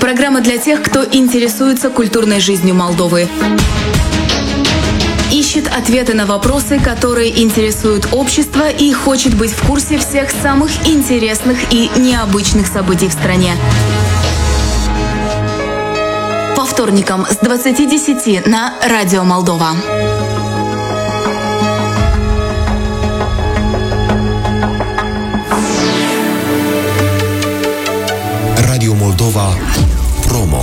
Программа для тех, кто интересуется культурной жизнью Молдовы. Ищет ответы на вопросы, которые интересуют общество и хочет быть в курсе всех самых интересных и необычных событий в стране. По вторникам с 20:10 на Радио Молдова. Radio Moldova Promo.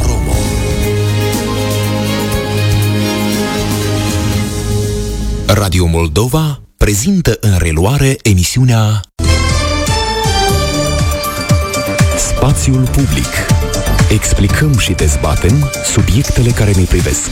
Radio Moldova prezintă în reluare emisiunea Spațiul public. Explicăm și dezbatem subiectele care ne privesc.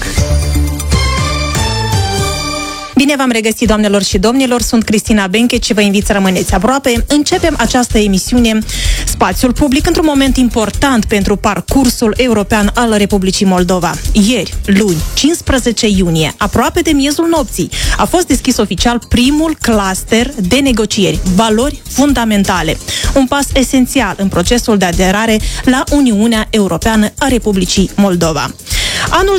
Bine v-am regăsit, doamnelor și domnilor, sunt Cristina Benche și vă invit să rămâneți aproape. Începem această emisiune Spațiul public într-un moment important pentru parcursul european al Republicii Moldova. Ieri, luni, 15 iunie, aproape de miezul nopții, a fost deschis oficial primul cluster de negocieri, valori fundamentale. Un pas esențial în procesul de aderare la Uniunea Europeană a Republicii Moldova. Anul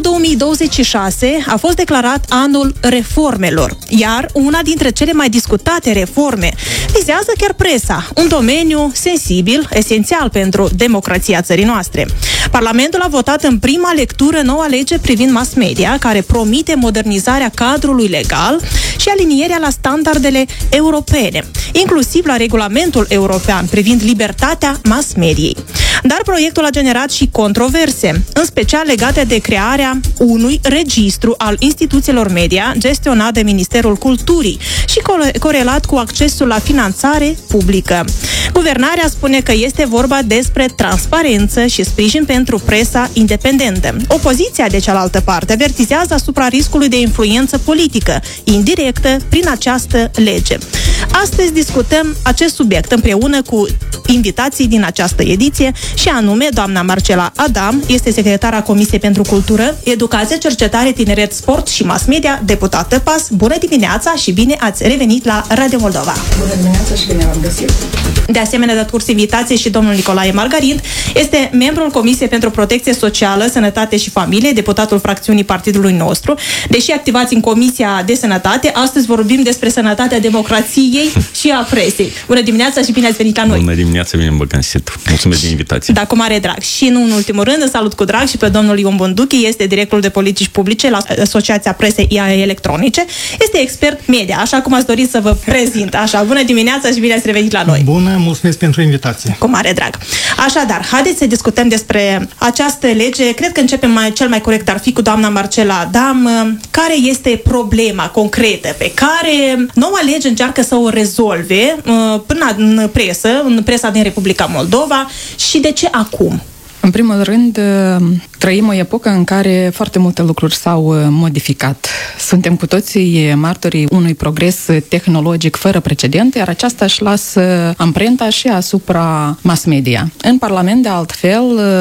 2026 a fost declarat anul reformelor, iar una dintre cele mai discutate reforme vizează chiar presa, un domeniu sensibil, esențial pentru democrația țării noastre. Parlamentul a votat în prima lectură noua lege privind mass media, care promite modernizarea cadrului legal și alinierea la standardele europene, inclusiv la regulamentul european privind libertatea mass mediei. Dar proiectul a generat și controverse, în special legate de crearea unui registru al instituțiilor media gestionat de Ministerul Culturii și corelat cu accesul la finanțare publică. Guvernarea spune că este vorba despre transparență și sprijin pentru presa independentă. Opoziția, de cealaltă parte, avertizează asupra riscului de influență politică indirectă prin această lege. Astăzi discutăm acest subiect împreună cu invitații din această ediție, și anume doamna Marcela Adam, este secretara Comisiei pentru Cultură, Educație, Cercetare, Tineret, Sport și Mass Media, deputată PAS. Bună dimineața și bine ați revenit la Radio Moldova! Bună dimineața și bine v-am găsit! De asemenea, dat curs invitației și domnul Nicolae Margarit, este membrul Comisiei pentru Protecție Socială, Sănătate și Familie, deputatul fracțiunii partidului nostru. Deși activați în Comisia de Sănătate, astăzi vorbim despre sănătatea democrației și a presei. Bună dimineața și bine ați venit la noi! Bună dimineața, bine vă găsit! Mulțumesc de invitație! Da, cu mare drag! Și nu în ultimul rând, salut cu drag și pe domnul Ion Bonduchi, este directorul de politici publice la Asociația Presei Electronice, este expert media, așa cum ați dorit să vă prezint. Așa, bună dimineața și bine ați revenit la noi! Bună, mulțumesc pentru invitație! Cu mare drag! Așadar, haideți să discutăm despre această lege. Cred că începem cel mai corect ar fi cu doamna Marcela Adam. Care este problema concretă pe care noua lege încearcă să o rezolve până în presa din Republica Moldova și de ce acum? În primul rând, trăim o epocă în care foarte multe lucruri s-au modificat. Suntem cu toții martorii unui progres tehnologic fără precedent, iar aceasta își lasă amprenta și asupra mass media. În Parlament, de altfel,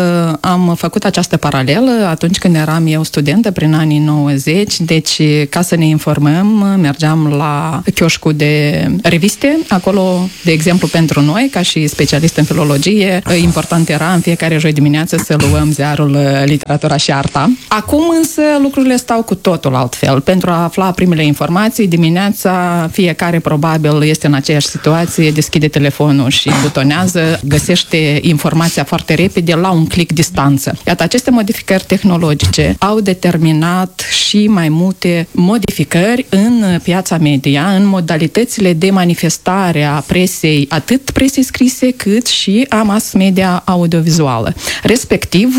am făcut această paralelă atunci când eram eu studentă, prin anii 90, deci ca să ne informăm, mergeam la chioșcul de reviste. Acolo, de exemplu, pentru noi, ca și specialist în filologie, important era în fiecare joi dimineață să luăm ziarul Literatura și Arta. Acum însă lucrurile stau cu totul altfel. Pentru a afla primele informații, dimineața fiecare probabil este în aceeași situație, deschide telefonul și butonează, găsește informația foarte repede la un click distanță. Iată, aceste modificări tehnologice au determinat și mai multe modificări în piața media, în modalitățile de manifestare a presei, atât presei scrise cât și a mass media audiovizuală. Respectiv,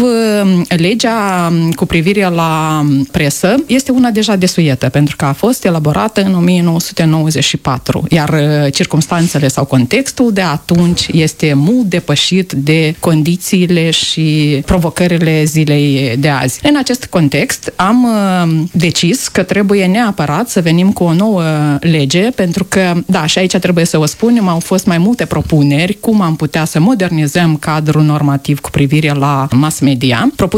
legea cu privire la presă este una deja desuietă, pentru că a fost elaborată în 1994, iar circumstanțele sau contextul de atunci este mult depășit de condițiile și provocările zilei de azi. În acest context, am decis că trebuie neapărat să venim cu o nouă lege, pentru că, da, și aici trebuie să o spunem, au fost mai multe propuneri cum am putea să modernizăm cadrul normativ cu privire la mass media. Propunerile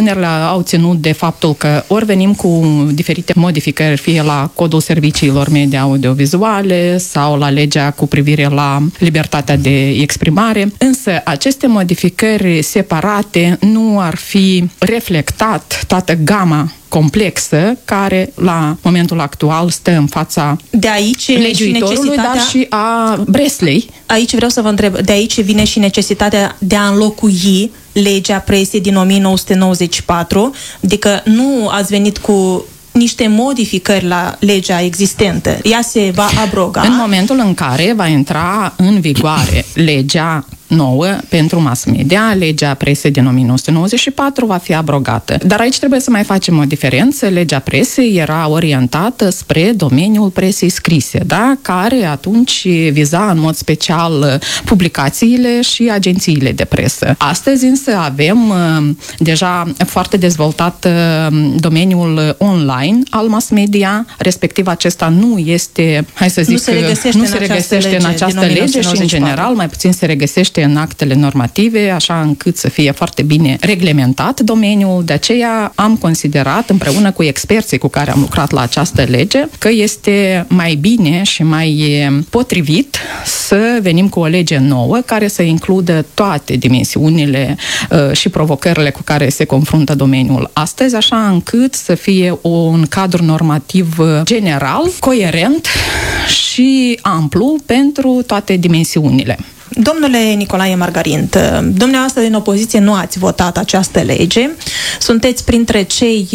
unele au ținut de faptul că ori venim cu diferite modificări, fie la codul serviciilor media audiovizuale sau la legea cu privire la libertatea de exprimare, însă aceste modificări separate nu ar fi reflectat toată gama complexă care la momentul actual stă în fața de aici legiuitorului, dar și a Breslei. Aici vreau să vă întreb, de aici vine și necesitatea de a înlocui legea presiei din 1994, adică nu ați venit cu niște modificări la legea existentă. Ea se va abroga. În momentul în care va intra în vigoare legea nouă pentru mass media, legea presei din 1994 va fi abrogată. Dar aici trebuie să mai facem o diferență. Legea presei era orientată spre domeniul presei scrise, da? Care atunci viza în mod special publicațiile și agențiile de presă. Astăzi însă avem deja foarte dezvoltat domeniul online al mass media, respectiv acesta nu este, hai să zic, nu se regăsește în această lege și în general mai puțin se regăsește în actele normative, așa încât să fie foarte bine reglementat domeniul. De aceea am considerat, împreună cu experții cu care am lucrat la această lege, că este mai bine și mai potrivit să venim cu o lege nouă care să includă toate dimensiunile și provocările cu care se confruntă domeniul astăzi, așa încât să fie un cadru normativ general, coerent și amplu pentru toate dimensiunile. Domnule Nicolae Margarint, dumneavoastră din opoziție nu ați votat această lege. Sunteți printre cei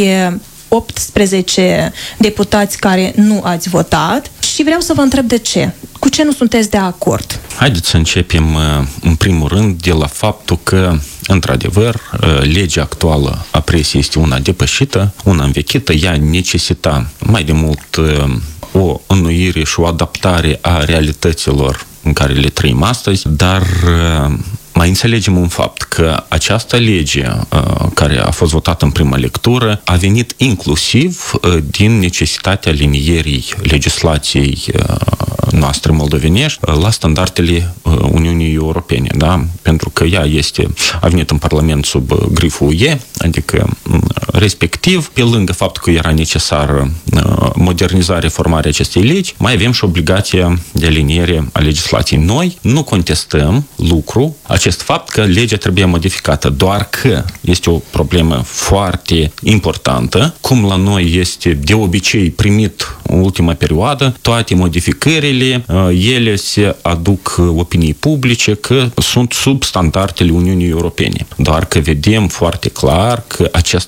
18 deputați care nu ați votat și vreau să vă întreb de ce. Cu ce nu sunteți de acord? Haideți să începem în primul rând de la faptul că, într-adevăr, legea actuală a presiei este una depășită, una învechită, ea necesita mai de mult o înnoire și o adaptare a realităților în care le trăim astăzi, dar mai înțelegem un fapt că această lege care a fost votată în prima lectură a venit inclusiv din necesitatea alinierii legislației noastre moldovenești la standardele Uniunii Europene, da? Pentru că ea a venit în Parlament sub griful UE, adică respectiv, pe lângă faptul că era necesară modernizarea, reformarea acestei legi, mai avem și obligația de aliniere a legislației. Noi nu contestăm acest fapt că legea trebuie modificată, doar că este o problemă foarte importantă, cum la noi este de obicei primit în ultima perioadă, toate modificările, ele se aduc opiniei publice că sunt sub standardele Uniunii Europene. Doar că vedem foarte clar că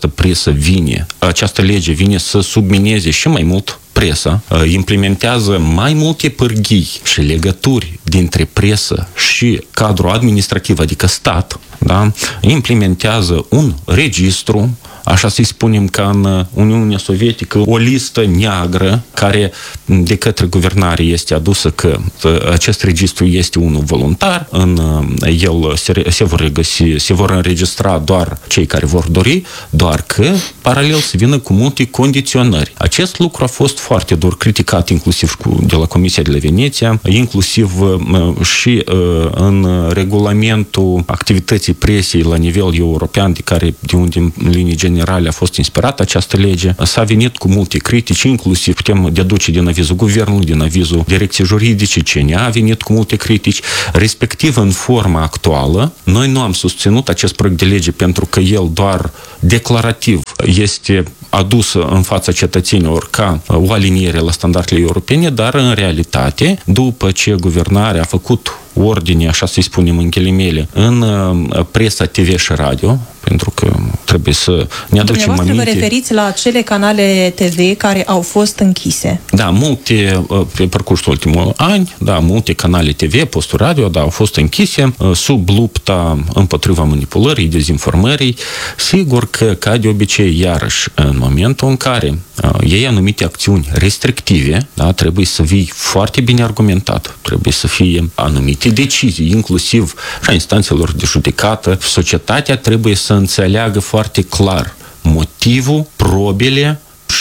această lege vine să submineze și mai mult presa, implementează mai multe pârghii și legături dintre presă și cadrul administrativ, adică stat, da? Implementează un registru, așa să-i spunem ca în Uniunea Sovietică, o listă neagră care de către guvernare este adusă că acest registru este unul voluntar, în el se vor înregistra doar cei care vor dori, doar că paralel se vină cu multe condiționări. Acest lucru a fost foarte dur criticat inclusiv de la Comisia de la Veneția, inclusiv și în regulamentul activității presei la nivel european, de unde în linii generale a fost inspirată această lege, s-a venit cu multe critici, inclusiv putem deduce din avizul guvernului, din avizul direcției juridice, CNA a venit cu multe critici, respectiv în forma actuală. Noi nu am susținut acest proiect de lege pentru că el doar declarativ este adusă în fața cetățenilor ca o aliniere la standardele europene, dar în realitate, după ce guvernarea a făcut ordine, așa să-i spunem în ghilimele, în presa TV și radio, pentru că trebuie să ne aducem aminte. Dumneavoastră vă referiți la cele canale TV care au fost închise? Da, multe, pe parcursul ultimului ani, da, multe canale TV, posturi radio, da, au fost închise sub lupta împotriva manipulării, dezinformării. Sigur că, ca de obicei, iarăși, în momentul în care iei anumite acțiuni restrictive, da, trebuie să vii foarte bine argumentat, trebuie să fie anumite decizii, inclusiv și a instanțelor de judecată. Societatea trebuie să înțeleagă foarte clar motivul, probele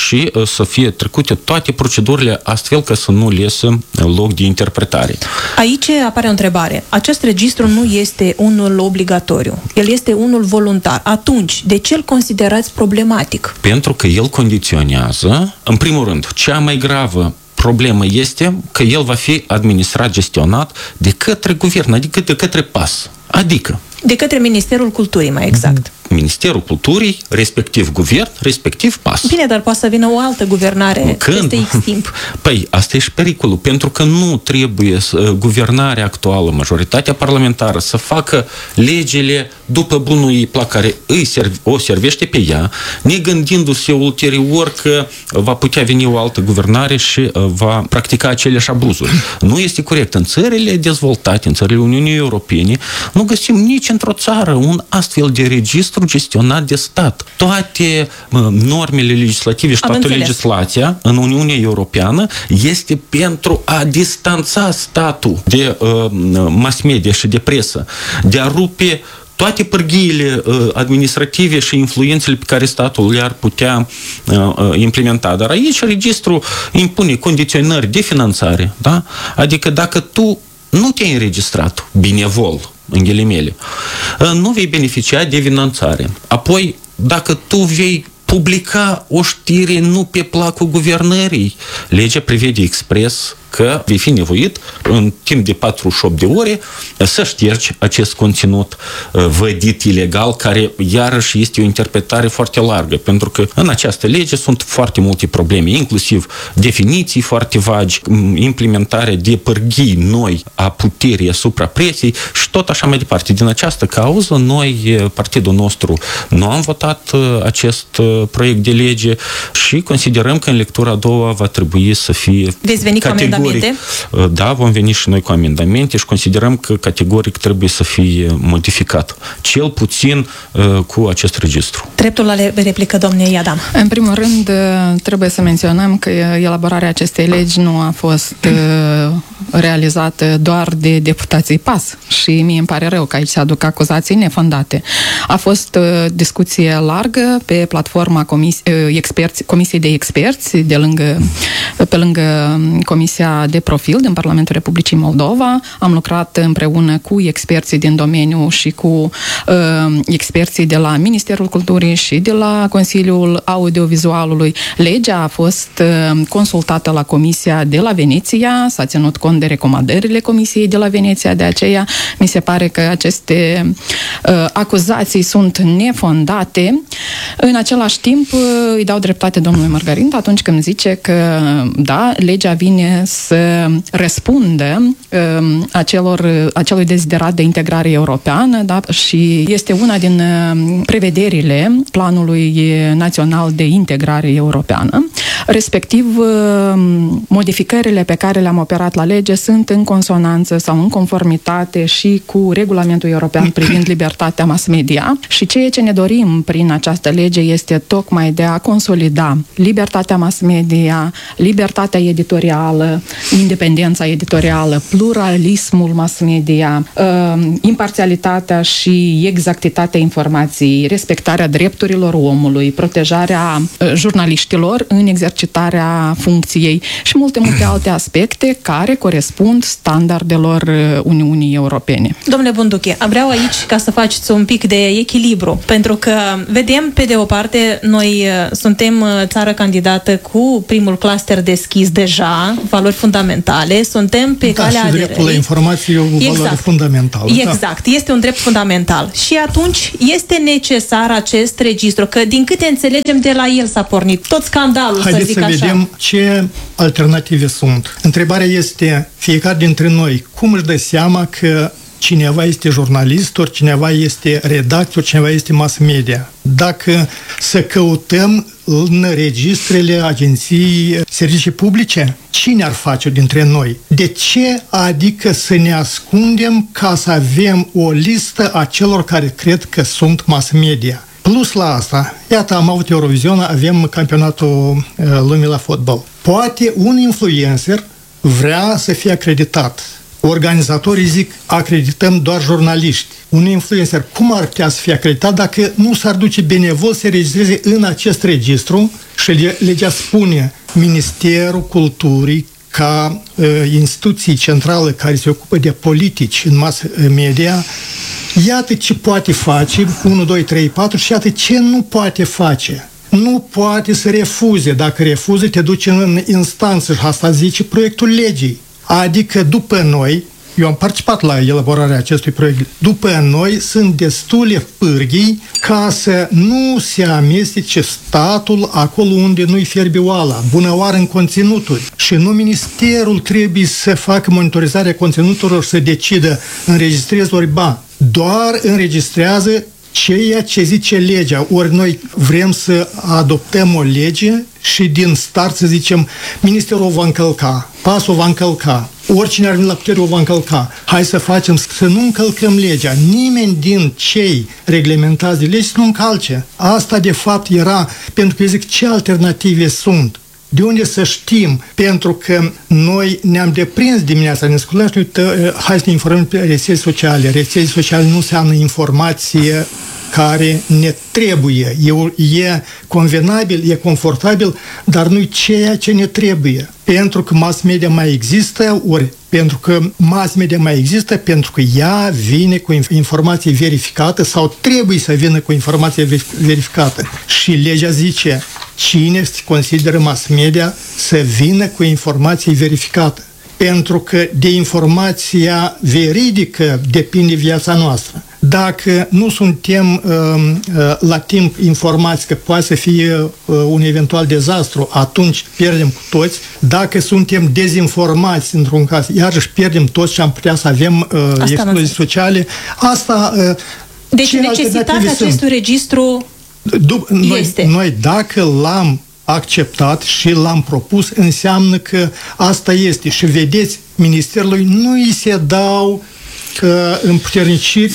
și să fie trecute toate procedurile astfel ca să nu lese loc de interpretare. Aici apare o întrebare. Acest registru nu este unul obligatoriu. El este unul voluntar. Atunci, de ce îl considerați problematic? Pentru că el condiționează, în primul rând, cea mai gravă problemă este că el va fi administrat, gestionat de către guvern, adică de către PAS. Adică de către Ministerul Culturii, mai exact. Ministerul Culturii, respectiv guvern, respectiv PAS. Bine, dar poate să vină o altă guvernare peste X timp. Păi, asta e și pericolul, pentru că nu trebuie guvernarea actuală, majoritatea parlamentară, să facă legile după bunul ei plac, care o servește pe ea, negândindu-se ulterior că va putea veni o altă guvernare și va practica aceleași abuzuri. Nu este corect. În țările dezvoltate, în țările Uniunii Europene, nu găsim nici într-o țară un astfel de registru gestionat de stat. Toate normele legislative și toată legislația în Uniunea Europeană este pentru a distanța statul de mass media și de presă, de a rupe toate pârghiile administrative și influențele pe care statul le-ar putea implementa. Dar aici registrul impune condiționări de finanțare. Da? Adică dacă tu nu te-ai înregistrat benevol, în ghilimele, nu vei beneficia de finanțare. Apoi, dacă tu vei publica o știre nu pe placul guvernării, legea prevede expres că vei fi nevoit în timp de 48 de ore să ștergi acest conținut vădit ilegal, care iarăși este o interpretare foarte largă, pentru că în această lege sunt foarte multe probleme, inclusiv definiții foarte vagi, implementarea de pârghii noi a puterii asupra presei și tot așa mai departe. Din această cauză, noi, partidul nostru, nu am votat acest proiect de lege și considerăm că în lectura a doua va trebui să fie categoric. Da, vom veni și noi cu amendamente și considerăm că categoric trebuie să fie modificat. Cel puțin cu acest registru. Dreptul la replică, domnule Adam. În primul rând, trebuie să menționăm că elaborarea acestei legi nu a fost realizată doar de deputații PAS și mie îmi pare rău că aici se aduc acuzații nefondate. A fost discuție largă pe platforma Comisiei de Experți pe lângă Comisia de Profil din Parlamentul Republicii Moldova. Am lucrat împreună cu experții din domeniu și cu experții de la Ministerul Culturii și de la Consiliul Audiovizualului. Legea a fost consultată la Comisia de la Veneția, s-a ținut cont de recomandările Comisiei de la Veneția, de aceea mi se pare că aceste acuzații sunt nefondate. În același timp, îi dau dreptate domnului Margarinta atunci când zice că, da, legea vine să răspundă acelui deziderat de integrare europeană, da, și este una din prevederile Planului Național de Integrare Europeană. Respectiv, modificările pe care le-am operat la lege sunt în consonanță sau în conformitate și cu regulamentul european privind libertatea mass media și ceea ce ne dorim prin această lege este tocmai de a consolida libertatea mass media, libertatea editorială, independența editorială, pluralismul mass media, imparțialitatea și exactitatea informației, respectarea drepturilor omului, protejarea jurnaliștilor în exercitarea funcției și multe alte aspecte care corespund standardelor Uniunii Europene. Domnule Bunduche, vreau aici ca să faceți un pic de echilibru, pentru că vedem, pe de o parte, noi suntem țară candidată cu primul cluster deschis deja, valori fundamentale, suntem pe calea și aderării. Dreptul la informație e o valoare fundamentală. Exact, este un drept fundamental. Și atunci este necesar acest registru, că din câte înțelegem de la el s-a pornit tot scandalul, Haideți să vedem ce alternative sunt. Întrebarea este, fiecare dintre noi, cum își dă seama că cineva este jurnalist, ori cineva este redactor, cineva este mass media. Dacă să căutăm în registrele agenției servicii publice, cine ar face dintre noi? De ce adică să ne ascundem ca să avem o listă a celor care cred că sunt mass media? Plus la asta, iată, am avut Eurovision, avem campionatul lumii la fotbal. Poate un influencer vrea să fie acreditat. Organizatorii zic, acredităm doar jurnaliști. Un influencer, cum ar putea să fie acreditat dacă nu s-ar duce benevol să se registreze în acest registru? Și legea spune, Ministerul Culturii, ca instituție centrală care se ocupă de politici în mass media, iată ce poate face, 1, 2, 3, 4, și iată ce nu poate face. Nu poate să refuze. Dacă refuză, te duce în instanță și asta zice proiectul legii. Adică după noi, eu am participat la elaborarea acestui proiect, după noi sunt destule pârghii ca să nu se amestece statul acolo unde nu-i fierbe oala, bunăoară în conținuturi. Și nu ministerul trebuie să facă monitorizarea conținuturilor, să decidă înregistrez ori ba, doar înregistrează ceea ce zice legea. Ori noi vrem să adoptăm o lege și din start să zicem ministerul o va încălca, pasul o va încălca, oricine ar veni la putere o va încălca. Hai să facem să nu încălcăm legea. Nimeni din cei reglementați de legi să nu încalce. Asta de fapt era, pentru că zic ce alternative sunt. De unde să știm? Pentru că noi ne-am deprins dimineața, ne sculăm și hai să ne informăm pe rețele sociale. Rețele sociale nu înseamnă informație care ne trebuie. E convenabil, e confortabil, dar nu-i ceea ce ne trebuie. Pentru că mass media mai există, ori pentru că mass media mai există, pentru că ea vine cu informație verificată sau trebuie să vină cu informație verificată. Și legea zice, cine consideră mass media să vină cu informație verificată. Pentru că de informația veridică depinde viața noastră. Dacă nu suntem la timp informați că poate să fie un eventual dezastru, atunci pierdem cu toți. Dacă suntem dezinformați într-un caz, iarăși pierdem toți și am putea să avem excluzii sociale. Asta deci necesitatea acestui registru este. Noi dacă l-am acceptat și l-am propus, înseamnă că asta este. Și vedeți, Ministerului nu îi se dau împuterniciri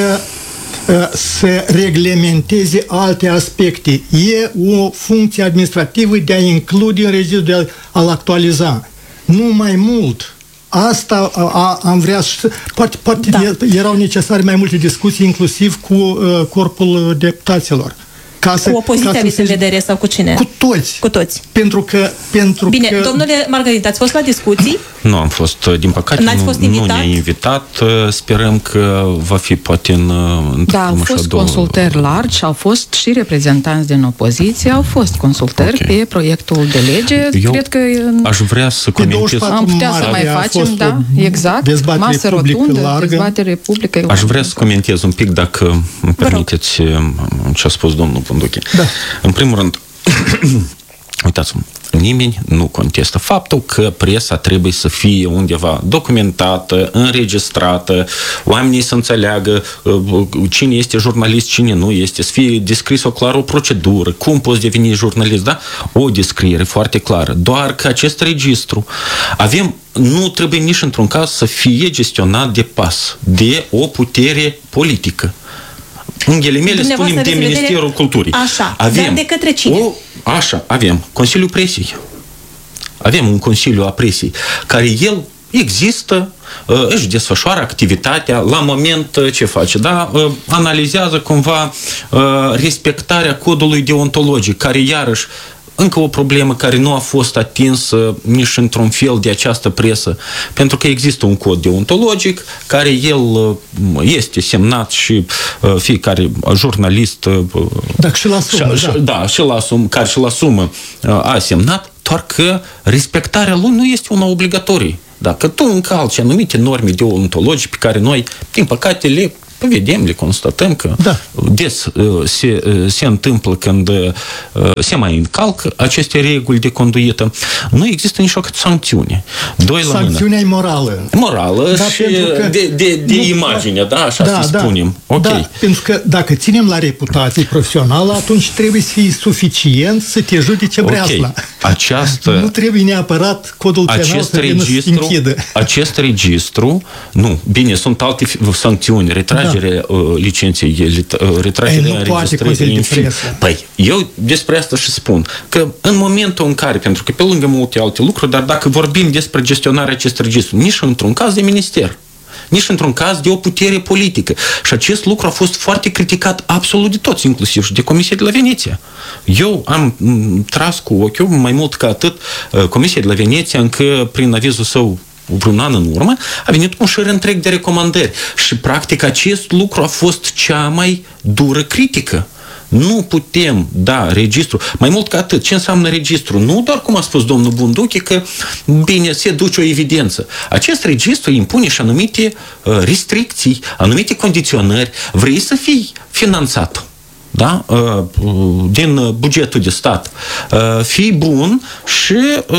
să reglementeze alte aspecte. E o funcție administrativă de a include în registru, de a-l actualiza. Nu mai mult. Asta am vrea să... Poate erau necesare mai multe discuții, inclusiv cu corpul deputaților. Cu opoziția aveți în vedere sau cu cine? Cu toți. Cu toți. Bine, domnule Margarita, ați fost la discuții? Nu am fost, din păcate, nu ne-a invitat. Sperăm că va fi poate în Da, au fost consultări largi, au fost și reprezentanți din opoziție, au fost consultări pe proiectul de lege. Eu cred că aș vrea să comentez. Am putea să mai facem, da, exact, masă rotundă, dezbatere publică. Aș vrea să comentez un pic, dacă îmi permiteți ce a spus domnul Punduchi. Da. În primul rând, uitați-mă, nimeni nu contestă faptul că presa trebuie să fie undeva documentată, înregistrată, oamenii să înțeleagă cine este jurnalist, cine nu este, să fie descrisă clar o procedură, cum poți deveni jurnalist, da? O descriere foarte clară. Doar că acest registru nu trebuie nici într-un caz să fie gestionat de PAS, de o putere politică. În ghilimele spunem de Ministerul Culturii. Așa, dar de către cine? Avem Consiliul Presiei. Avem un Consiliu a Presiei, care el există, își desfășoară activitatea la moment ce face, da? Analizează cumva respectarea codului deontologic, care iarăși încă o problemă care nu a fost atinsă nici într-un fel de această presă, pentru că există un cod deontologic care el este semnat și fiecare jurnalist care și-l asumă a semnat, doar că respectarea lui nu este una obligatorie. Dacă tu încalci anumite norme deontologice pe care noi, din păcate, le vedem, le constatăm că des se întâmplă când se mai încalcă aceste reguli de conduită, nu există nicio sancțiune. Sancțiunea e morală. Morală și de imagine, da? Așa să spunem. Da, pentru că dacă ținem la reputație profesională, atunci trebuie să fie suficient să te judece breasla. Nu trebuie neapărat codul penal să vină să închidă. Acest registru, nu, bine, sunt alte sancțiuni, retragere retragerea licenței, retragerea înregistrării. Păi, eu despre asta și spun, că în momentul în care, pentru că pe lângă multe alte lucruri, dar dacă vorbim despre gestionarea acestui registru, nici într-un caz de minister, nici într-un caz de o putere politică. Și acest lucru a fost foarte criticat absolut de toți, inclusiv și de Comisia de la Veneția. Eu am tras cu ochiul, mai mult ca atât, Comisia de la Veneția, încă prin avizul său vreun an în urmă, a venit cu un șir întreg de recomandări. Și, practic, acest lucru a fost cea mai dură critică. Nu putem da registru. Mai mult ca atât, ce înseamnă registru? Nu doar, cum a spus domnul Bunduchi, că, bine, se duce o evidență. Acest registru impune și anumite restricții, anumite condiționări. Vrei să fii finanțat, da? Din bugetul de stat. Fii bun și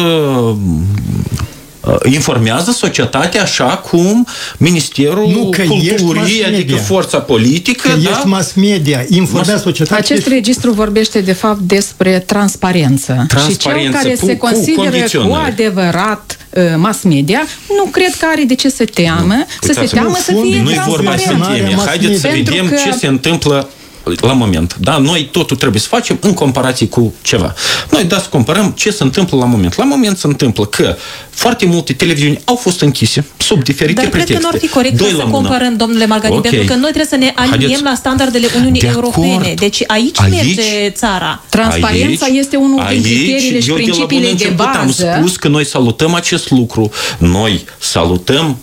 informează societatea așa cum Ministerul Culturii, adică forța politică, că ești mass media, informează societatea. Acest registru vorbește de fapt despre transparență. Și cel care se consideră cu adevărat mass media, nu cred că are de ce să teamă, să se teamă să fie nu-i vorba să teme. Haideți să vedem ce se întâmplă la moment. Da? Noi totul trebuie să facem în comparație cu ceva. Noi, să comparăm ce se întâmplă la moment. La moment se întâmplă că foarte multe televiziuni au fost închise sub diferite pretexte. Dar cred că nu ar fi corect să comparăm, domnule Margarin, pentru că noi trebuie să ne aliniem la standardele Uniunii Europene. Deci aici merge țara. Transparența este unul din criteriile și principiile de bază. Am spus că noi salutăm acest lucru. Noi salutăm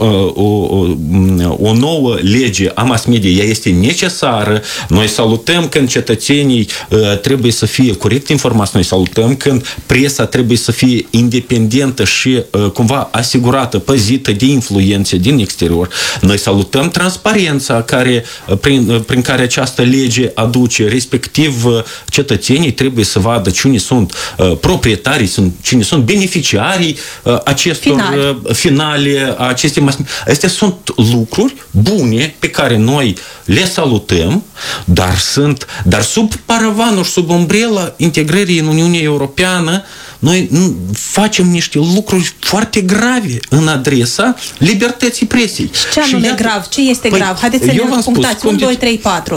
o nouă lege a mass media. Ea este necesară. Noi salutăm când cetățenii trebuie să fie corect informați. Noi salutăm când presa trebuie să fie independentă și cumva asigurată, păzită de influențe din exterior. Noi salutăm transparența prin care această lege aduce, respectiv cetățenii trebuie să vadă cine sunt proprietarii, cine sunt beneficiarii acestor finale, aceste mass media. Astea sunt lucruri bune pe care noi le salutăm, dar sub paravanul și sub umbrela integrării în Uniunea Europeană, noi facem niște lucruri foarte grave în adresa libertății presei. Și ce anume grav? Ce este grav? Haideți să ne punctați. 1, 2, 3, 4.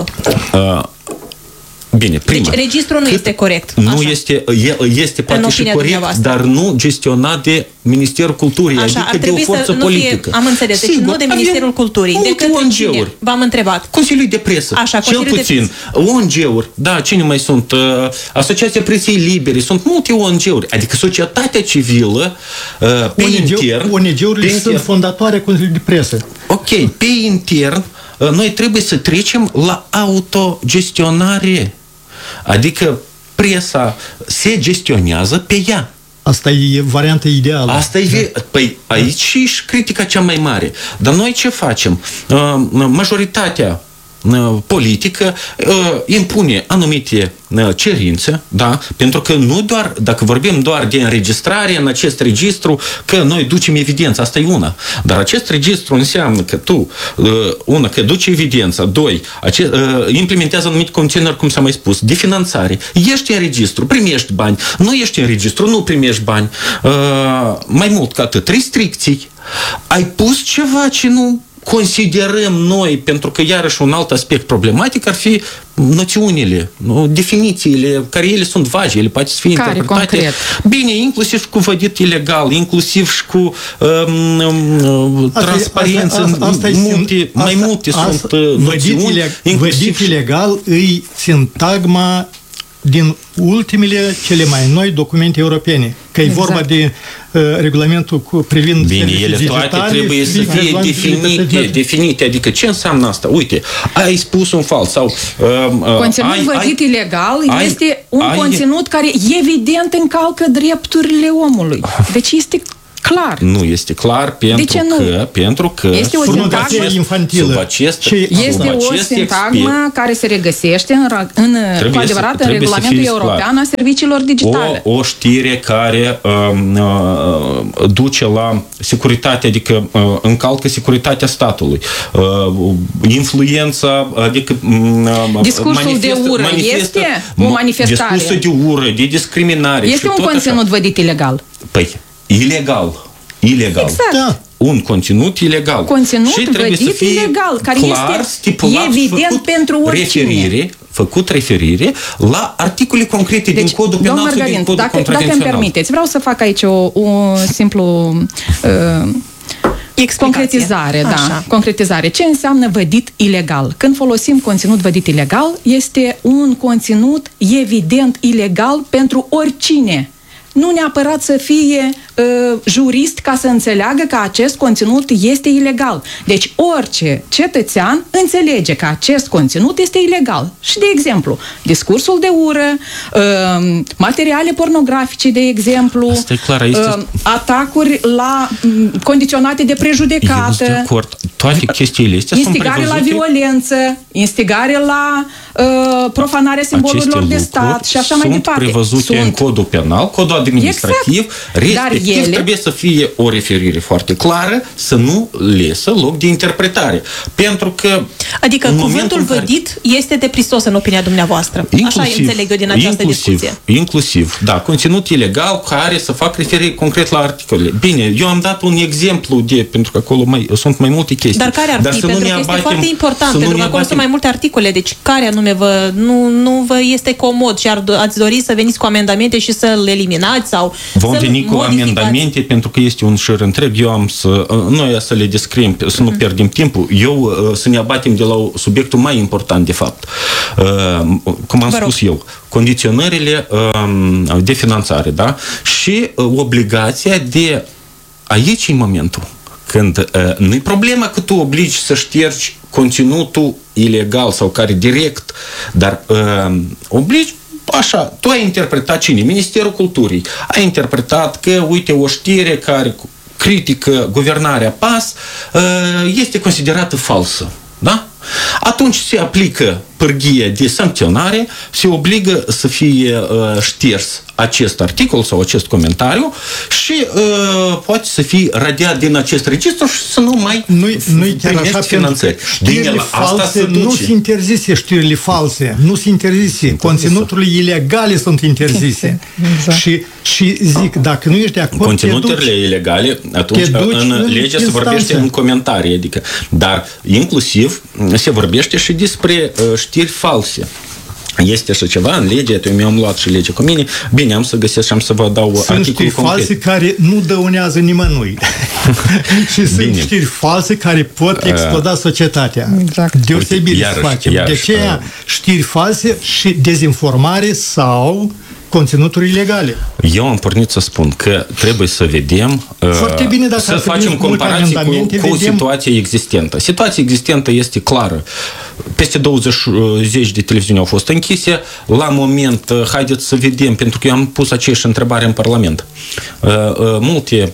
Bine, prima. Deci registrul nu este corect. Nu este poate și corect, dar nu gestionat de Ministerul Culturii, adică de o forță politică. Am înțeles, deci nu de Ministerul Culturii. De către cine? V-am întrebat. Consiliul de Presă. Așa, cel puțin. ONG-uri, da, cine mai sunt? Asociația Presei Libere, sunt multe ONG-uri. Adică societatea civilă pe intern. ONG-urile sunt fondatoare Consiliului de Presă. Ok, pe intern noi trebuie să trecem la autogestionare. Adică presa se gestionează pe ea. Asta e varianta ideală. Asta e, păi aici și critica cea mai mare. Dar noi ce facem? Majoritatea politică impune anumite cerințe, da? Pentru că nu doar, dacă vorbim doar de înregistrare în acest registru, că noi ducem evidența, asta e una. Dar acest registru înseamnă că tu, una, că duci evidența, doi, implementează anumite conțineri, cum s-a mai spus, de finanțare. Ești în registru, primești bani. Nu ești în registru, nu primești bani. Mai mult ca atât, restricții. Ai pus ceva ce nu considerăm noi, pentru că iarăși un alt aspect problematic ar fi noțiunile, definițiile, care ele sunt vagi, ele poate să fie interpretate. Concret? Bine, inclusiv cu vădit ilegal, inclusiv și cu transparență, mai multe sunt noțiuni. Vădit ilegal îi sintagma din ultimele, cele mai noi documente europene. Că e vorba de regulamentul privind bine, ele toate trebuie să fie definite. Adică ce înseamnă asta? Uite, ai spus un fals sau... Conținut vădit ilegal este un conținut care evident încalcă drepturile omului. Deci este clar. Nu este clar pentru că este o sintagmă infantilă. Este o sintagmă care se regăsește cu adevărat în regulamentul european a serviciilor digitale. O știre care duce la securitate, adică încalcă securitatea statului. Influența, adică discursul de ură este o manifestare. Discursul de ură, de discriminare. Este un conținut vădit ilegal. Păi, ilegal. Exact. un conținut ilegal. Conținut și trebuie vădit să fie ilegal, care clar, este stipulat, evident pentru oricine. Făcut referire la articole concrete din codul penal sau din codul dacă contravențional. îmi permiteți, vreau să fac aici o simplu concretizare, da, concretizare. Ce înseamnă vădit ilegal? Când folosim conținut vădit ilegal, este un conținut evident ilegal pentru oricine. Nu neapărat să fie jurist ca să înțeleagă că acest conținut este ilegal. Deci orice cetățean înțelege că acest conținut este ilegal. Și, de exemplu, discursul de ură, materiale pornografice, de exemplu, asta e clar, atacuri condiționate de prejudecată, eu sunt de acord. Toate chestiile astea instigare la violență, instigare la profanarea simbolurilor de stat și așa mai departe. Prevăzute în codul penal, codul administrativ, exact. respectiv trebuie să fie o referire foarte clară, să nu lăsă loc de interpretare. Pentru că adică cuvântul vădit este de pristos în opinia dumneavoastră. Așa înțeleg eu din această discuție. Inclusiv, da, conținut ilegal care să fac referire concret la articole. Bine, eu am dat un exemplu pentru că acolo sunt mai multe chestii. Dar care ar fi? Pentru că este foarte important, pentru că acolo sunt mai multe articole. Deci care anume nu vă este comod și ați dori să veniți cu amendamente și să-l eliminați sau vom veni cu amendamente pentru că este un șir întreg. Noi să le descriem, să nu pierdem timpul. Să ne abatem de la subiectul mai important, de fapt. Cum am spus eu, condiționările de finanțare, da? Și obligația de aici în momentul când nu-i problema că tu obligi să ștergi conținutul ilegal sau care direct, dar obligi așa, tu ai interpretat cine? Ministerul Culturii. A interpretat că, uite, o știre care critică guvernarea PAS este considerată falsă. Da? Atunci se aplică pârghia de sancționare, se obligă să fie șters acest articol sau acest comentariu și poate să fie radiat din acest registru și să nu mai primești finanțări. Știrile false nu se interzise, știrile false, nu se interzise. Conținuturile ilegale sunt interzise. Exact. Și zic, dacă nu ești de acord, conținuturile ilegale, atunci în lege se vorbește în comentarii, adică, dar inclusiv se vorbește și despre știri false. Este așa ceva în lege, eu mi-am luat și lege cu mine. Bine, am să găsesc și am să vă dau articolul știri false care nu dăunează nimănui. Și sunt știri false care pot exploda societatea. Exact. Deosebire să facem. De aceea, știri false și dezinformare sau conținuturi ilegale. Eu am pornit să spun că trebuie să vedem, bine, să facem comparații cu situația existentă. Situația existentă este clară. Peste 20 de televiziuni au fost închise. La moment, haideți să vedem, pentru că eu am pus aceeași întrebare în Parlament. Multe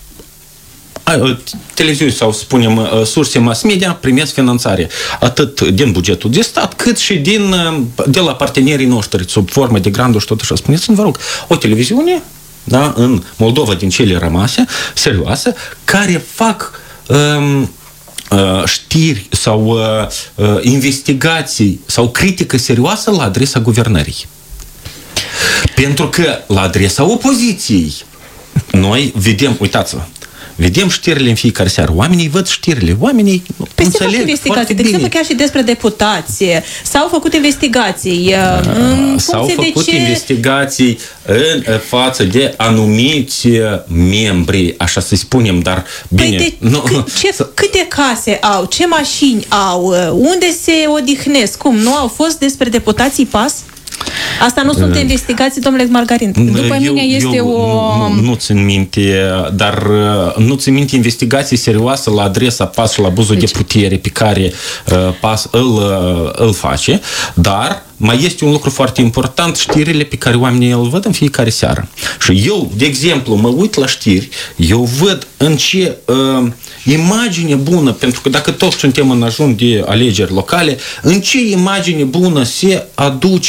televiziuni sau, spunem, surse mass media primesc finanțare atât din bugetul de stat, cât și de la partenerii noștri, sub formă de granturi și tot așa. Spuneți-mi, vă rog, o televiziune, da, în Moldova, din cele rămase, serioase, care fac știri sau investigații sau critică serioasă la adresa guvernării. Pentru că la adresa opoziției noi vedem, uitați-vă, vedem știrile în fiecare seară. Oamenii văd știrile. Oamenii înțeleg foarte bine. De exemplu, chiar și despre deputați. S-au făcut investigații. S-au făcut investigații în față de anumiți membri, așa să spunem, dar bine. Câte case au? Ce mașini au? Unde se odihnesc? Cum? Nu au fost despre deputații PAS? Asta nu sunt investigații, domnule Margarin. După mine este nu țin minte, dar nu țin minte investigații serioase la adresa PAS și la abuzul de putere pe care PAS îl face, dar mai este un lucru foarte important, știrile pe care oamenii îl văd în fiecare seară. Și eu, de exemplu, mă uit la știri, eu văd în ce imagine bună, pentru că dacă toți suntem în ajun de alegeri locale, în ce imagine bună se aduce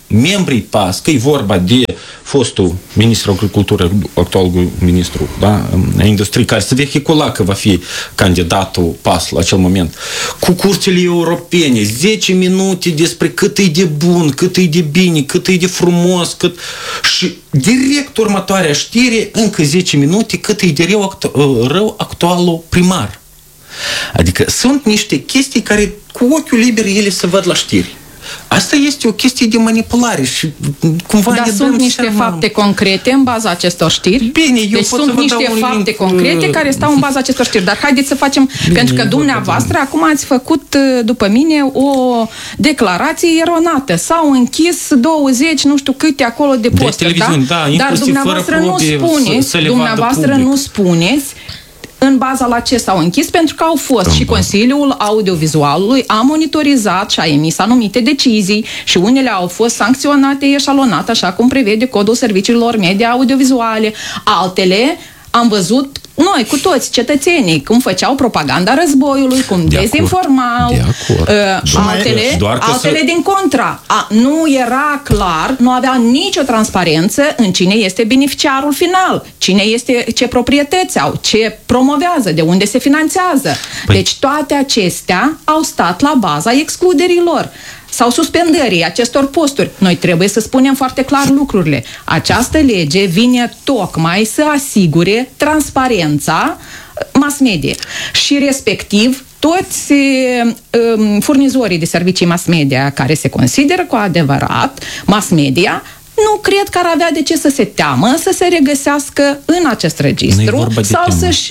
membrii PAS, că e vorba de fostul ministru agriculturii, actualul ministru, da, industriei, care se vehicula că va fi candidatul PAS la acel moment, cu curțile europene, 10 minute despre cât e de bun, cât e de bine, cât e de frumos, și direct următoarea știre, încă 10 minute, cât e de rău actualul primar. Adică sunt niște chestii care cu ochiul liber ele se văd la știri. Asta este o chestie de manipulare și cumva Dar sunt niște fapte concrete în baza acestor știri. Bine, eu deci pot sunt să vă niște dau un fapte link, concrete care stau în baza acestor știri. Dar haideți să facem, pentru că dumneavoastră acum ați făcut după mine o declarație eronată. S-au închis 20, nu știu câte acolo de posturi, da? Dar dumneavoastră nu spuneți, nu spuneți în baza la ce s-au închis, pentru că au fost și Consiliul Audiovizualului a monitorizat și a emis anumite decizii și unele au fost sancționate eșalonat, așa cum prevede Codul Serviciilor Media Audiovizuale. Altele am văzut noi, cu toți cetățenii, cum făceau propaganda războiului, cum dezinformau, altele din contra. Nu era clar, nu avea nicio transparență în cine este beneficiarul final, cine este, ce proprietăți au, ce promovează, de unde se finanțează. Deci toate acestea au stat la baza excluderilor sau suspendării acestor posturi. Noi trebuie să spunem foarte clar lucrurile. Această lege vine tocmai să asigure transparența mass media și respectiv toți furnizorii de servicii mass media care se consideră cu adevărat mass media, nu cred că ar avea de ce să se teamă să se regăsească în acest registru sau să-și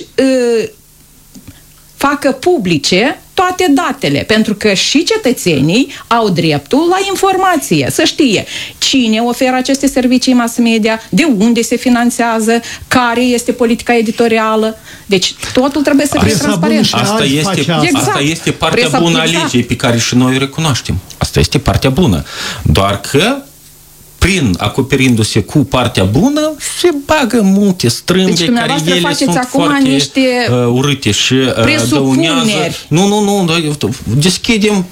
facă publice toate datele, pentru că și cetățenii au dreptul la informație, să știe cine oferă aceste servicii mass media, de unde se finanțează, care este politica editorială. Deci totul trebuie să fie transparent. Asta este partea bună a legii pe care și noi o recunoaștem. Asta este partea bună. Doar că acoperindu-se cu partea bună, se bagă multe strâmbe care ele sunt foarte urâte și dăunează. Nu, deschidem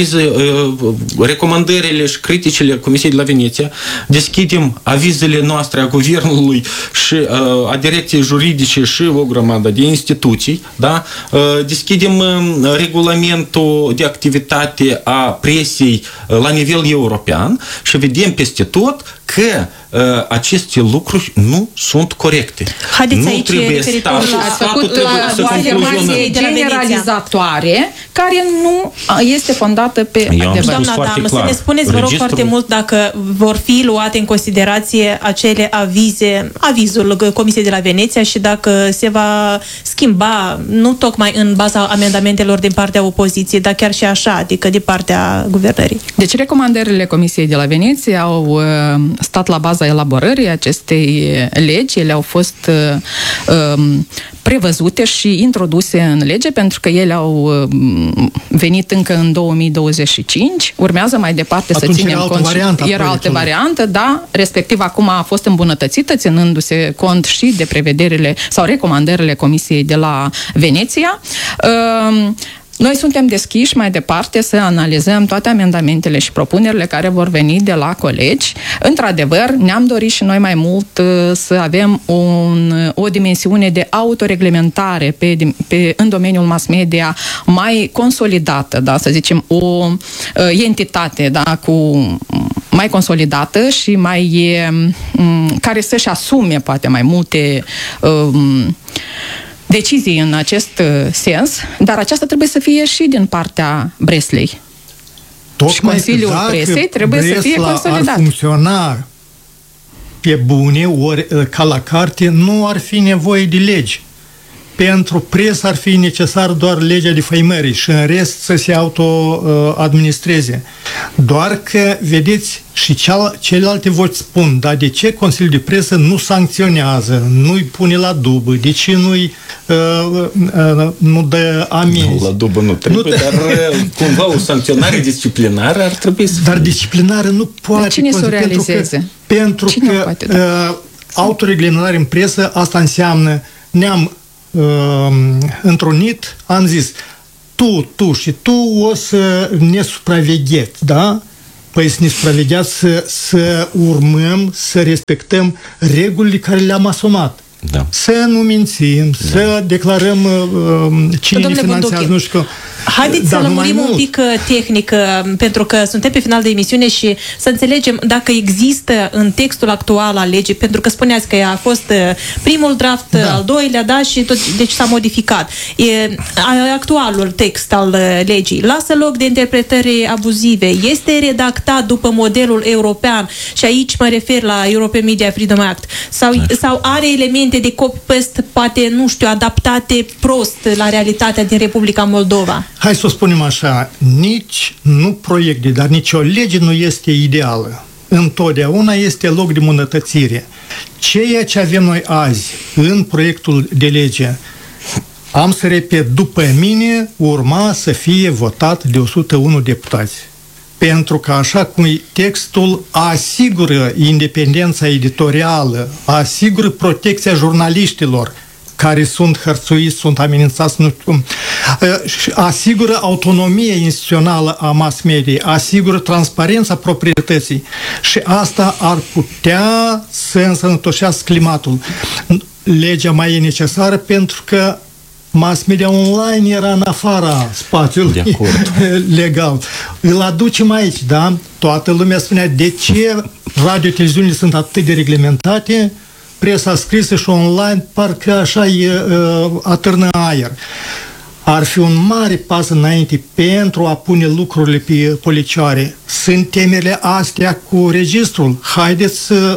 recomandările și criticile Comisiei de la Veneția, deschidem avizele noastre a Guvernului și a Direcției Juridice și o grămadă de instituții, da? Deschidem regulamentul de activitate a presei la nivel european și vedem peste tot că aceste lucruri nu sunt corecte. Haideți aici referitor la afirmație generalizatoare care nu este fondată pe adevăr. Doamna Damă, să ne spuneți, vă rog, foarte mult dacă vor fi luate în considerație acele avizul Comisiei de la Veneția și dacă se va schimba, nu tocmai în baza amendamentelor din partea opoziției, dar chiar și așa, adică din partea guvernării. Deci recomandările Comisiei de la Veneția au stat la baza elaborării acestei legi. Ele au fost prevăzute și introduse în lege pentru că ele au venit încă în 2025. Urmează mai departe să ținem cont. Era altă variantă, da, respectiv acum a fost îmbunătățită ținându-se cont și de prevederile sau recomandările Comisiei de la Veneția. Noi suntem deschiși mai departe să analizăm toate amendamentele și propunerile care vor veni de la colegi. Într-adevăr, ne-am dorit și noi mai mult să avem o dimensiune de autoreglementare în domeniul mass media mai consolidată, da, să zicem, o entitate, da, mai consolidată și mai care să-și asume poate mai multe decizii în acest sens, dar aceasta trebuie să fie și din partea Breslei. Și Consiliul Presei trebuie să fie consolidat. Ar funcționa pe bune, ori ca la carte, nu ar fi nevoie de legi. Pentru presă ar fi necesar doar legea defăimării și în rest să se auto-administreze. Doar că, vedeți, și celelalte voci spun, dar de ce Consiliul de Presă nu sancționează, nu-i pune la dubă, de ce nu dă amenzi? La dubă nu trebuie, dar cumva o sancționare disciplinară ar trebui să fie. Dar disciplinară nu poate. Dar cine să o realizeze? Pentru că autoreglementare în presă, asta înseamnă ne-am întrunit, am zis tu și tu o să ne supravegheți, da? Păi să ne supravegheați să urmăm, să respectăm regulile care le-am asumat. Da. Să nu mințim, să declarăm cine ne finanțează, nu știu. Haideți să lămurim un pic tehnic, pentru că suntem pe final de emisiune și să înțelegem dacă există în textul actual al legii, pentru că spuneați că a fost primul draft, al doilea, da, și tot, deci s-a modificat. Actualul text al legii lasă loc de interpretări abuzive, este redactat după modelul european și aici mă refer la European Media Freedom Act, sau are elemente de copy-paste, poate, nu știu, adaptate prost la realitatea din Republica Moldova? Hai să o spunem așa, nici nu proiecte, dar nici o lege nu este ideală. Întotdeauna este loc de îmbunătățire. Ceea ce avem noi azi în proiectul de lege, am să repet, după mine urma să fie votat de 101 deputați. Pentru că așa cum textul asigură independența editorială, asigură protecția jurnaliștilor care sunt hărțuiți, sunt amenințați, nu știu cum, asigură autonomia instituțională a mass media, asigură transparența proprietății și asta ar putea să însănătoșească climatul. Legea mai e necesară pentru că mass media online era în afara spațiului legal. Îl aducem aici, da? Toată lumea spunea de ce radio-televiziunile sunt atât de reglementate, presa scrisă și online parcă așa atârnă aer. Ar fi un mare pas înainte pentru a pune lucrurile pe policioare. Sunt temele astea cu registrul. Haideți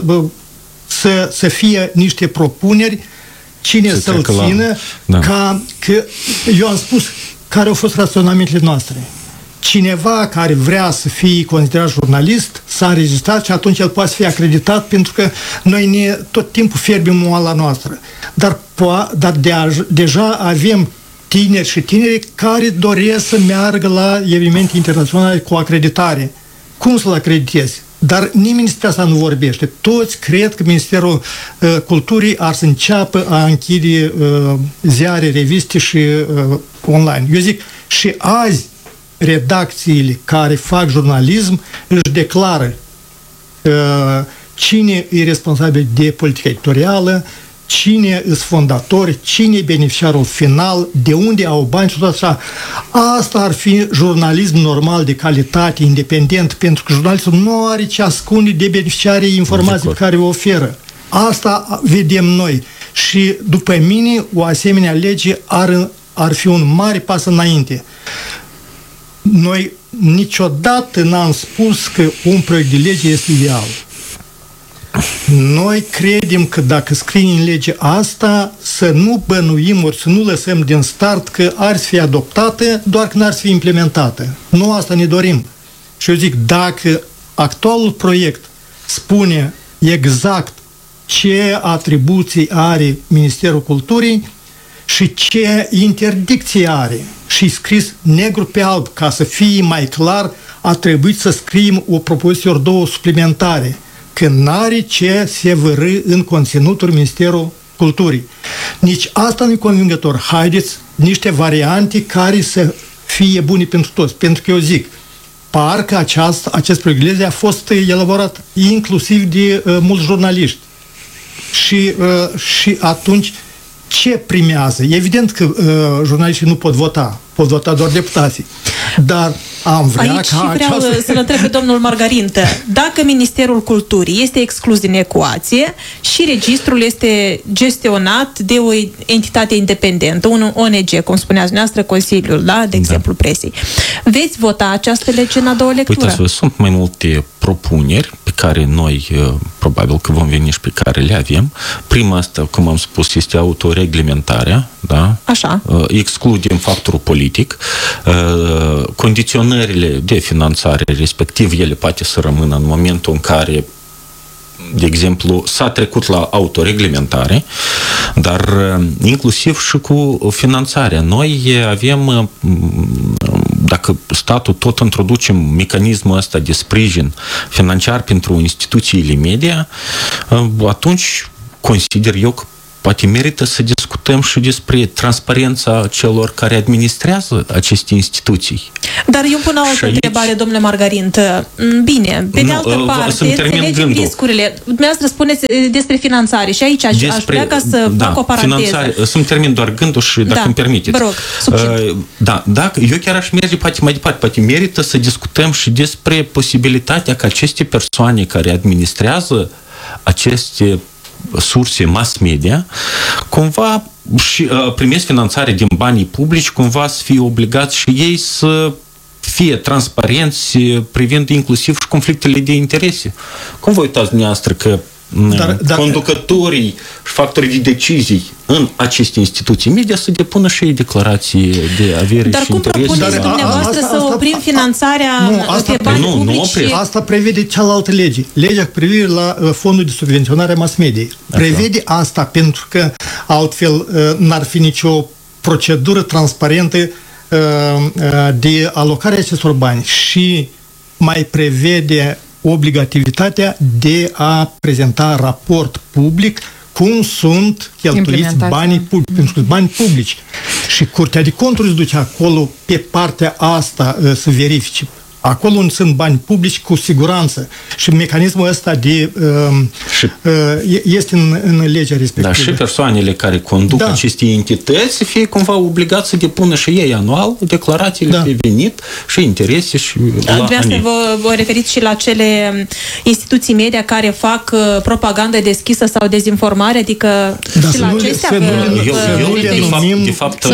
să fie niște propuneri, cine să-l țină, că eu am spus care au fost raționamentele noastre. Cineva care vrea să fie considerat jurnalist s-a înregistrat și atunci el poate fi acreditat, pentru că noi tot timpul fierbim moala noastră. Dar deja avem tineri și tineri care doresc să meargă la evenimente internaționale cu acreditare. Cum să-l acreditezi? Dar nimeni despre asta nu vorbește. Toți cred că Ministerul Culturii ar să înceapă a închide ziare, reviste și online. Eu zic, și azi redacțiile care fac jurnalism își declară cine e responsabil de politica editorială, cine sunt fondatori, cine e beneficiarul final, de unde au bani și tot așa. Asta ar fi jurnalism normal, de calitate, independent, pentru că jurnalistul nu are ce ascunde de beneficiarii informații pe care o oferă. Asta vedem noi. Și după mine, o asemenea lege ar fi un mare pas înainte. Noi niciodată n-am spus că un proiect de lege este ideal. Noi credem că dacă scriem în lege asta, să nu bănuim ori să nu lăsăm din start că ar fi adoptată, doar că n-ar fi implementată. Nu asta ne dorim. Și eu zic, dacă actualul proiect spune exact ce atribuții are Ministerul Culturii și ce interdicție are, și scris negru pe alb, ca să fie mai clar, a trebuit să scriem o propoziție ori două suplimentare, că n-are ce se vârâ în conținutul Ministerul Culturii. Nici asta nu e convingător. Haideți niște variante care să fie bune pentru toți. Pentru că eu zic, parcă acest proiect de lege a fost elaborat inclusiv de mulți jurnaliști. Și atunci ce primează? Evident că jurnaliștii nu pot vota doar deputații. Dar am vrea aici vreau să-l întreb pe domnul Margarintă. Dacă Ministerul Culturii este exclus din ecuație și registrul este gestionat de o entitate independentă, un ONG, cum spuneați dumneavoastră, Consiliul, da? De exemplu, presei. Veți vota această lege în a doua lectură? Uitați, sunt mai multe propuneri pe care noi probabil că vom veni și pe care le avem. Prima asta, cum am spus, este autoreglementarea, da? Așa. Excludem factorul politic. Condiționările de finanțare, respectiv ele poate să rămână în momentul în care, de exemplu, s-a trecut la autoreglementare, dar inclusiv și cu finanțarea. Noi avem, dacă statul tot introducem mecanismul ăsta de sprijin financiar pentru instituțiile media, atunci consider eu că poate merită să discutăm discutăm și despre transparența celor care administrează aceste instituții. Dar eu pun o altă întrebare, domnule Margarint. Bine, pe de altă parte, înțelegem riscurile. Dumneavoastră spuneți despre finanțare și aici aș vrea ca să fac o paranteză. Să-mi termin doar gândul și dacă îmi permiteți. Vă rog, succint. Eu chiar aș merge poate mai departe. Poate merită să discutăm și despre posibilitatea ca aceste persoane care administrează aceste surse mass media, cumva și primesc finanțare din banii publici, cumva să fie obligați și ei să fie transparenți privind inclusiv și conflictele de interese. Cum vă uitați dumneavoastră că conducătorii și factorii de decizii în aceste instituții media să depună și ei declarații de avere și interese? Dar cum propuneți dumneavoastră să oprim finanțarea pe bani publici? Asta prevede cealaltă lege. Legea cu privire la fondul de subvenționare a mass mediei. Prevede asta pentru că altfel n-ar fi nicio procedură transparentă de alocarea acestor bani și mai prevede obligativitatea de a prezenta raport public cum sunt cheltuiți banii publici, pentru că bani publici. Și Curtea de Conturi se duce acolo pe partea asta să verifice. Acolo unde sunt bani publici, cu siguranță. Și mecanismul ăsta este în legea respectivă. Da, și persoanele care conduc aceste entități să fie cumva obligați să depună și ei anual declarațiile de venit și interese și la ani. Vă referiți și la cele instituții media care fac propagandă deschisă sau dezinformare, adică și la acestea? De fapt,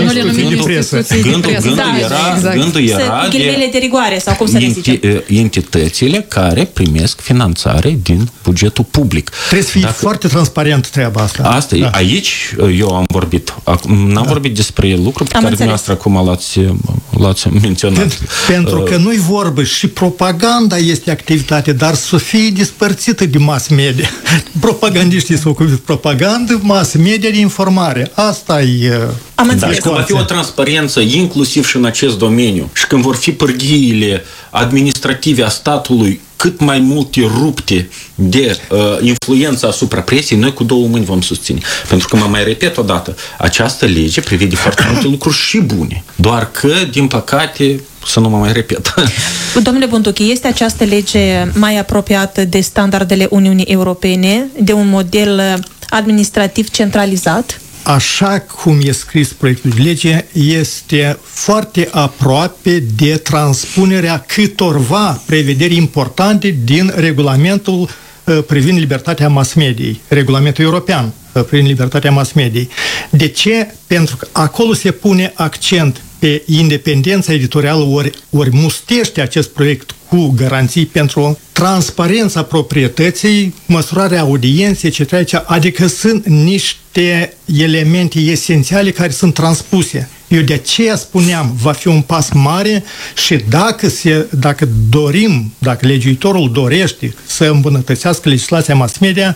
gândul era ghilimele de rigoare, sau cum să le zicem? Entitățile care primesc finanțare din bugetul public. Trebuie să fie foarte transparent treaba asta. Asta e. Aici eu am vorbit. N-am vorbit despre lucruri pe care dumneavoastră acum l-ați menționat. Pentru că nu-i vorbă și propaganda este activitate, dar să fie despărțită de mass media. Propagandiștii s-au ocupit de propagandă, mass media de informare. Asta e... Deci când va fi o transparență inclusiv și în acest domeniu și când vor fi pârghiile administrative a statului cât mai multe rupte de influență asupra presiei, noi cu două mâini vom susține. Pentru că, mă mai repet odată, această lege prevede foarte multe lucruri și bune. Doar că, din păcate, să nu mă mai repet. Domnule Bunduchi, este această lege mai apropiată de standardele Uniunii Europene, de un model administrativ centralizat? Așa cum e scris proiectul de lege, este foarte aproape de transpunerea câtorva prevederi importante din regulamentul privind libertatea mass mediei, regulamentul european privind libertatea mass mediei. De ce? Pentru că acolo se pune accent pe independența editorială, ori mustește acest proiect cu garanții pentru transparența proprietății, măsurarea audienței, etc. Adică sunt niște elemente esențiale care sunt transpuse. Eu de aceea spuneam, va fi un pas mare și dacă dorim, dacă legiuitorul dorește să îmbunătățească legislația mass media,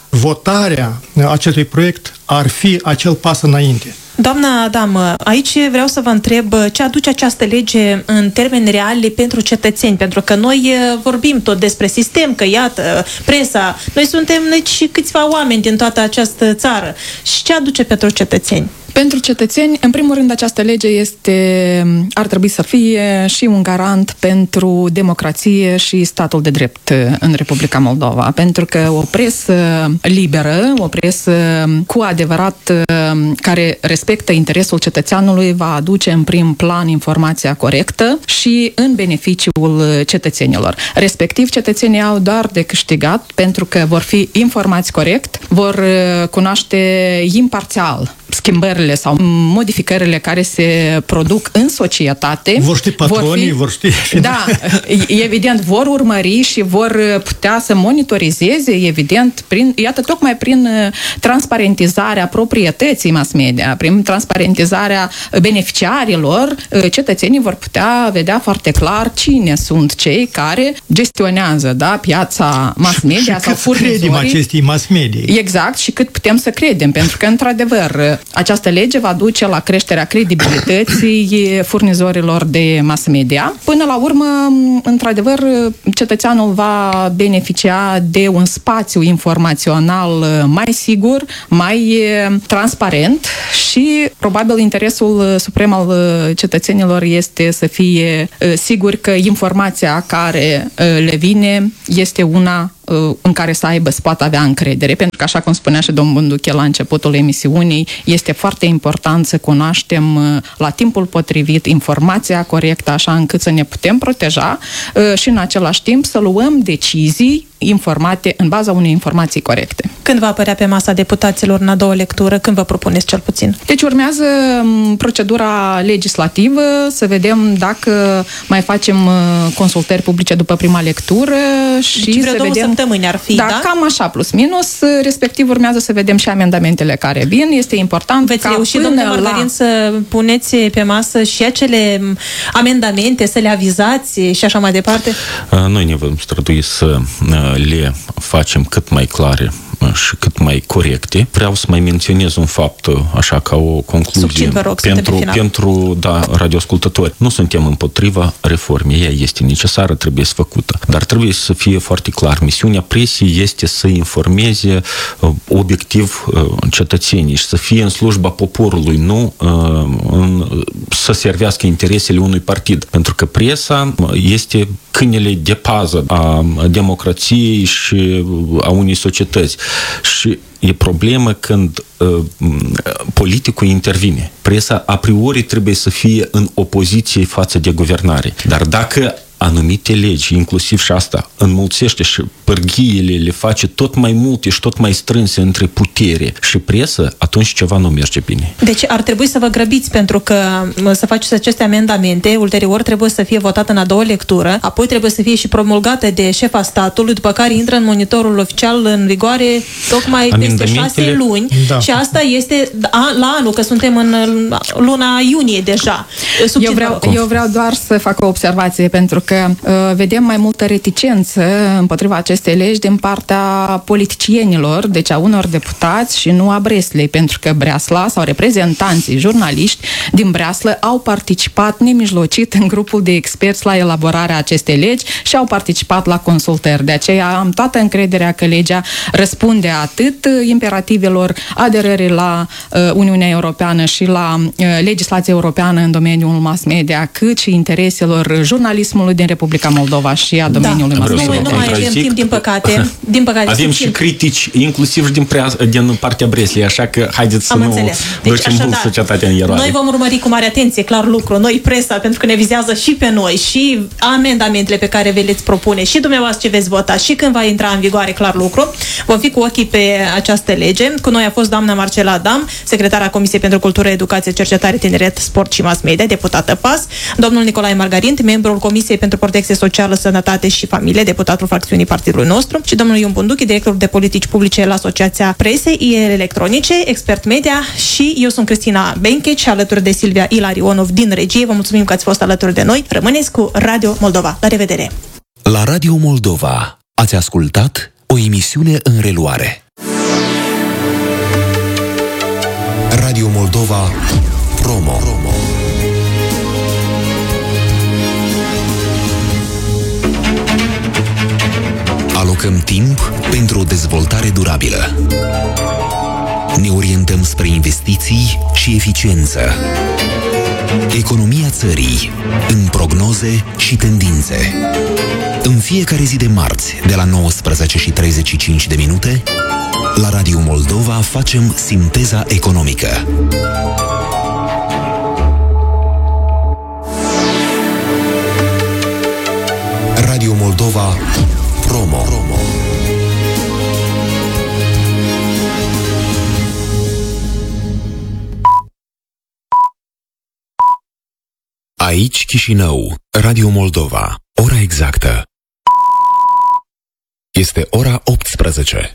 votarea acestui proiect ar fi acel pas înainte. Doamna Adam, aici vreau să vă întreb ce aduce această lege în termeni reali pentru cetățeni, pentru că noi vorbim tot despre sistem, că iată, presa, noi suntem și câțiva oameni din toată această țară. Și ce aduce pentru cetățeni? Pentru cetățeni, în primul rând, această lege ar trebui să fie și un garant pentru democrație și statul de drept în Republica Moldova. Pentru că o presă liberă, o presă cu adevărat care respectă interesul cetățeanului va aduce în prim plan informația corectă și în beneficiul cetățenilor. Respectiv, cetățenii au doar de câștigat pentru că vor fi informați corect, vor cunoaște imparțial schimbările sau modificările care se produc în societate. Vor ști patronii, vor ști... Da, evident, vor urmări și vor putea să monitorizeze, evident, tocmai prin transparentizarea proprietății mass media, prin transparentizarea beneficiarilor, cetățenii vor putea vedea foarte clar cine sunt cei care gestionează, piața mass media sau furnizorii. Și cât credem acestei mass media. Exact, și cât putem să credem, pentru că, într-adevăr, Această lege va duce la creșterea credibilității furnizorilor de mass media. Până la urmă, într-adevăr, cetățeanul va beneficia de un spațiu informațional mai sigur, mai transparent și probabil interesul suprem al cetățenilor este să fie siguri că informația care le vine este una în care să poată avea încredere. Pentru că, așa cum spunea și domnul Bunduche la începutul emisiunii, este foarte important să cunoaștem la timpul potrivit informația corectă, așa încât să ne putem proteja și în același timp să luăm decizii informate în baza unei informații corecte. Când va apărea pe masa deputaților în a doua lectură? Când vă propuneți cel puțin? Deci urmează procedura legislativă, să vedem dacă mai facem consultări publice după prima lectură și deci vreo să 2 vedem... săptămâni ar fi, da? Cam așa, plus minus, respectiv urmează să vedem și amendamentele care vin. Este important veți reuși, domnule Margarin, să puneți pe masă și acele amendamente, să le avizați și așa mai departe? Noi ne vom strădui să le facem cât mai clare și cât mai corecte. Vreau să mai menționez un fapt, așa ca o concluzie. Succint, vă rog, pentru radioascultători. Nu suntem împotriva reformei. Ea este necesară, trebuie să făcută. Dar trebuie să fie foarte clar. Misiunea presiei este să informeze obiectiv cetățenii și să fie în slujba poporului, nu să servească interesele unui partid. Pentru că presa este câinele de pază a democrației și a unei societăți. Și e problemă când politicul intervine. Presa a priori trebuie să fie în opoziție față de guvernare. Dar dacă anumite legi, inclusiv și asta, înmulțește și pârghiile le face tot mai multe și tot mai strânse între putere și presă, atunci ceva nu merge bine. Deci ar trebui să vă grăbiți, pentru că să faceți aceste amendamente, ulterior trebuie să fie votat în a doua lectură, apoi trebuie să fie și promulgate de șefa statului, după care intră în monitorul oficial în vigoare tocmai peste 6 luni. Da. Și asta este la anul, că suntem în luna iunie deja. Eu vreau doar să fac o observație, pentru că vedem mai multă reticență împotriva acestei legi din partea politicienilor, deci a unor deputați și nu a Breslei, pentru că Breasla sau reprezentanții jurnaliști din Breaslă au participat nemijlocit în grupul de experți la elaborarea acestei legi și au participat la consultări. De aceea am toată încrederea că legea răspunde atât imperativelor aderării la Uniunea Europeană și la legislația europeană în domeniul mass media, cât și intereselor jurnalismului din Republica Moldova și a domeniului mass media. Nu mai avem timp, din păcate. Avem și critici, inclusiv din partea Breslei, așa că haideți să nu ducem mult societatea în eroare. Noi vom urmări cu mare atenție, clar lucru, noi presa, pentru că ne vizează și pe noi, și amendamentele pe care vi le-ți propune, și dumneavoastră ce veți vota, și când va intra în vigoare, clar lucru. Vom fi cu ochii pe această lege. Cu noi a fost doamna Marcela Adam, secretara Comisiei pentru Cultură, Educație, Cercetare, Tineret, Sport și Mass Media, deputată PAS, domnul Nicolae Margarin, membrul Comisiei pentru Protecție Socială, Sănătate și Familie, deputatul fracțiunii partidului nostru, și domnul Ion Bunduche, director de politici publice la Asociația Presei Electronice, expert media, și eu sunt Cristina Bencheci, alături de Silvia Ilarionov din regie. Vă mulțumim că ați fost alături de noi. Rămâneți cu Radio Moldova. La revedere! La Radio Moldova ați ascultat o emisiune în reluare. Radio Moldova Promo. Alocăm timp pentru o dezvoltare durabilă. Ne orientăm spre investiții și eficiență. Economia țării, în prognoze și tendințe. În fiecare zi de marți, de la 19:35, la Radio Moldova facem sinteza economică. Radio Moldova Promo. Aici Chișinău, Radio Moldova. Ora exactă este ora 18.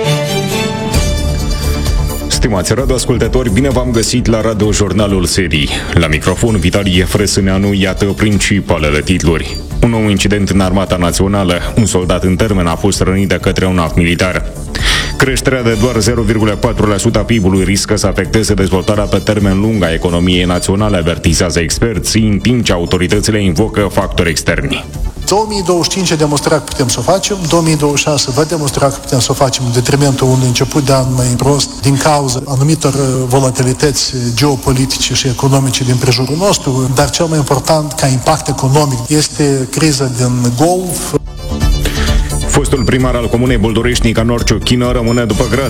Stimați radioascultători, bine v-am găsit la Radio Jurnalul Serii. La microfon Vitalie Frăsâneanu, iată principalele titluri. Un nou incident în Armata Națională. Un soldat în termen a fost rănit de către un act militar. Creșterea de doar 0,4% a PIB-ului riscă să afecteze dezvoltarea pe termen lung a economiei naționale, avertizează experții, în timp ce autoritățile invocă factori externi. 2025 a demonstrat că putem să o facem, 2026 va demonstra că putem să o facem în detrimentul unui început de an mai prost din cauza anumitor volatilități geopolitice și economice din prejurul nostru, dar cel mai important ca impact economic este criza din Golf. Fostul primar al comunei Boldorești, Nicanor Ciochină, rămâne după grație